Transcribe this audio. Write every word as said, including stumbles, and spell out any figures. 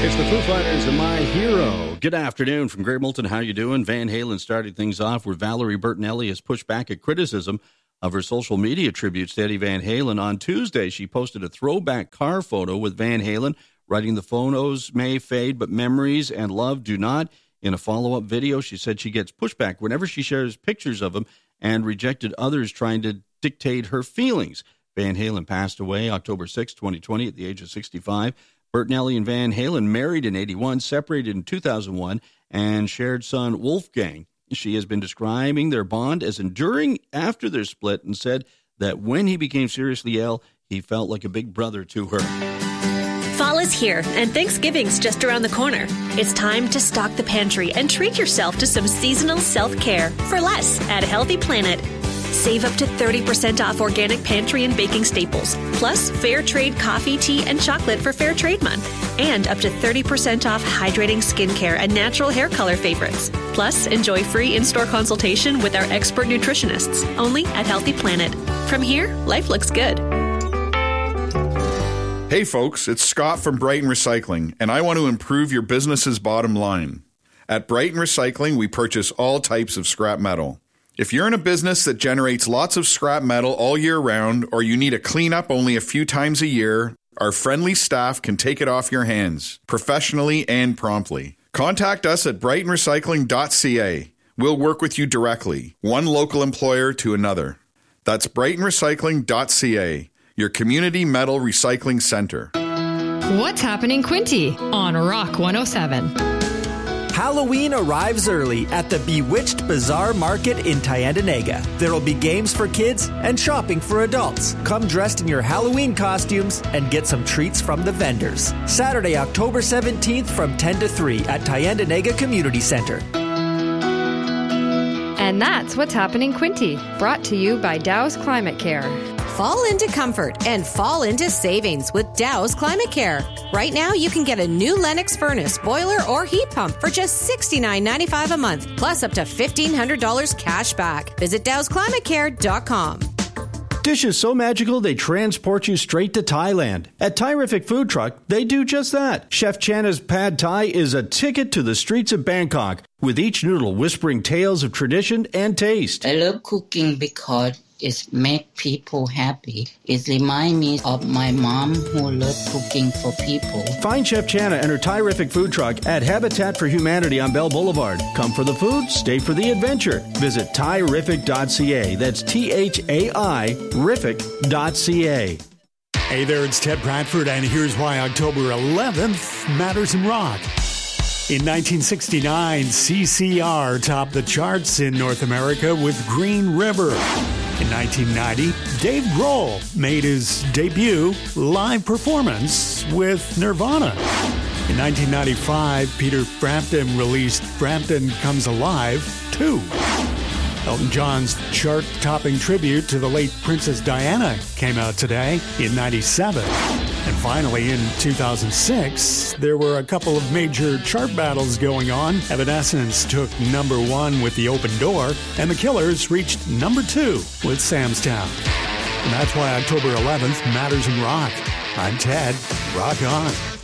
It's the Foo Fighters and My Hero. Good afternoon from Great Milton. How you doing? Van Halen started things off where Valerie Bertinelli has pushed back at criticism of her social media tributes to Eddie Van Halen. On Tuesday, she posted a throwback car photo with Van Halen, writing the photos may fade, but memories and love do not. In a follow-up video, she said she gets pushback whenever she shares pictures of him and rejected others trying to dictate her feelings. Van Halen passed away October sixth, twenty twenty at the age of sixty-five. Bertinelli and Van Halen married in eighty-one, separated in two thousand one, and shared son Wolfgang. She has been describing their bond as enduring after their split and said that when he became seriously ill, he felt like a big brother to her. Fall is here, and Thanksgiving's just around the corner. It's time to stock the pantry and treat yourself to some seasonal self-care for less at Healthy Planet. Save up to thirty percent off organic pantry and baking staples, plus fair trade coffee, tea, and chocolate for Fair Trade Month, and up to thirty percent off hydrating skincare and natural hair color favorites. Plus, enjoy free in-store consultation with our expert nutritionists, only at Healthy Planet. From here, life looks good. Hey folks, it's Scott from Brighton Recycling, and I want to improve your business's bottom line. At Brighton Recycling, we purchase all types of scrap metal. If you're in a business that generates lots of scrap metal all year round, or you need a cleanup only a few times a year, our friendly staff can take it off your hands, professionally and promptly. Contact us at brighton recycling dot c a. We'll work with you directly, one local employer to another. That's brighton recycling dot c a, your community metal recycling center. What's happening, Quinty, on Rock one oh seven? Halloween arrives early at the Bewitched Bazaar Market in Tyendinaga. There'll be games for kids and shopping for adults. Come dressed in your Halloween costumes and get some treats from the vendors. Saturday, October seventeenth from ten to three at Tyendinaga Community Center. And that's what's happening, Quinty, brought to you by Dow's Climate Care. Fall into comfort and fall into savings with Dow's Climate Care. Right now, you can get a new Lennox furnace, boiler, or heat pump for just sixty-nine ninety-five a month, plus up to fifteen hundred dollars cash back. Visit dows climate care dot com. Dishes so magical they transport you straight to Thailand. At Thai-rific Food Truck, they do just that. Chef Channa's Pad Thai is a ticket to the streets of Bangkok, with each noodle whispering tales of tradition and taste. I love cooking because it makes people happy. It reminds me of my mom who loved cooking for people. Find Chef Channa and her Thai-rific Food Truck at Habitat for Humanity on Bell Boulevard. Come for the food, stay for the adventure. Visit thai rific dot c a. That's T H A I, rific dot c a. Hey there, it's Ted Bradford, and here's why October eleventh matters in rock. In nineteen sixty-nine, C C R topped the charts in North America with Green River. In nineteen ninety, Dave Grohl made his debut live performance with Nirvana. In nineteen ninety-five, Peter Frampton released Frampton Comes Alive two. Elton John's chart-topping tribute to the late Princess Diana came out today in ninety-seven. And finally, in two thousand six, there were a couple of major chart battles going on. Evanescence took number one with The Open Door, and The Killers reached number two with Sam's Town. And that's why October eleventh matters in rock. I'm Ted. Rock on.